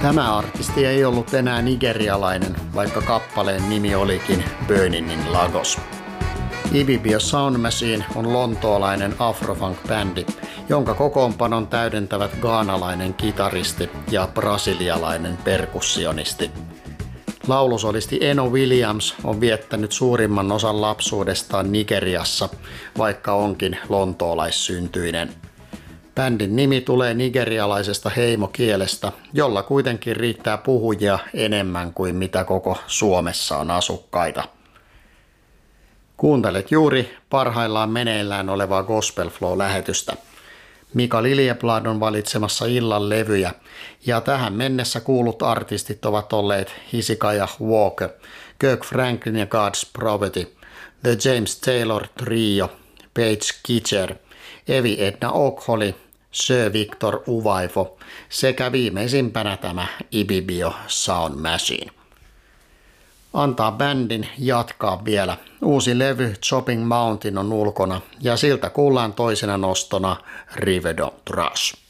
Tämä artisti ei ollut enää nigerialainen, vaikka kappaleen nimi olikin Burning in Lagos. Ibibio Sound Machine on lontoolainen afrofunk-bändi, jonka kokoonpanon täydentävät ghanalainen kitaristi ja brasilialainen perkussionisti. Laulusolisti Eno Williams on viettänyt suurimman osan lapsuudestaan Nigeriassa, vaikka onkin lontoolaissyntyinen. Bändin nimi tulee nigerialaisesta heimokielestä, jolla kuitenkin riittää puhujia enemmän kuin mitä koko Suomessa on asukkaita. Kuuntelet juuri parhaillaan meneillään olevaa Gospel Flow-lähetystä. Mika Liljeblad on valitsemassa illan levyjä, ja tähän mennessä kuullut artistit ovat olleet Hezekiah Walker, Kirk Franklin ja God's Property, The James Taylor Trio, Paige Kitcher, Evi Edna Okholly, Sir Victor Uvaifo sekä viimeisimpänä tämä Ibibio Sound Machine. Antaa bändin jatkaa vielä. Uusi levy Chopping Mountain on ulkona ja siltä kuullaan toisena nostona River Don't Rush.